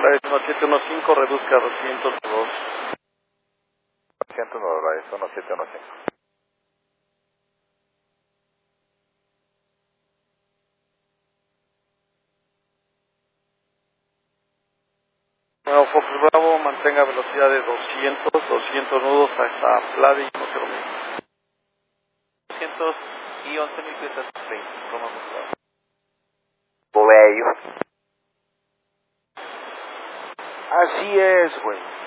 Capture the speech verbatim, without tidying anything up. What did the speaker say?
Volaris uno siete uno cinco, reduzca a doscientos dos. doscientos Volaris uno siete uno cinco. Bueno, Fox Bravo, mantenga velocidad de doscientos, doscientos nudos hasta Plade y uno cero mil. doscientos y once mil pies a veinte, Roma Bravo. Voy a ello. Así es, güey.